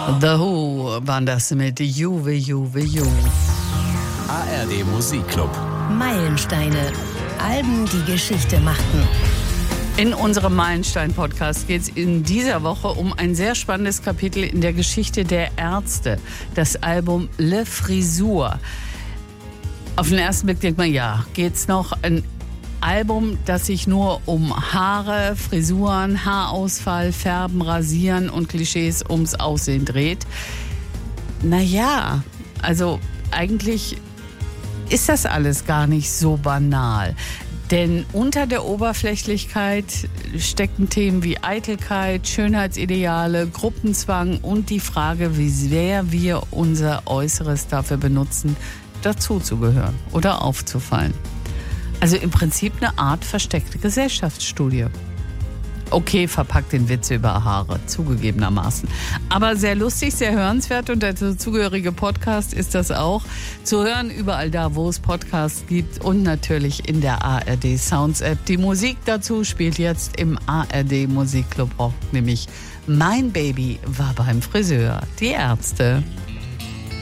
The Who waren das mit Juve, Juve, Juve. ARD Musikclub. Meilensteine. Alben, die Geschichte machten. In unserem Meilenstein-Podcast geht es in dieser Woche um ein sehr spannendes Kapitel in der Geschichte der Ärzte. Das Album Le Frisur. Auf den ersten Blick denkt man, ja, geht's noch? Ein Album, das sich nur um Haare, Frisuren, Haarausfall, Färben, Rasieren und Klischees ums Aussehen dreht. Naja, also eigentlich ist das alles gar nicht so banal. Denn unter der Oberflächlichkeit stecken Themen wie Eitelkeit, Schönheitsideale, Gruppenzwang und die Frage, wie sehr wir unser Äußeres dafür benutzen, dazuzugehören oder aufzufallen. Also im Prinzip eine Art versteckte Gesellschaftsstudie. Okay, verpackt den Witz über Haare, zugegebenermaßen. Aber sehr lustig, sehr hörenswert und der zugehörige Podcast ist das auch. Zu hören überall da, wo es Podcasts gibt und natürlich in der ARD Sounds App. Die Musik dazu spielt jetzt im ARD Musikclub Rock, nämlich Mein Baby war beim Friseur, die Ärzte.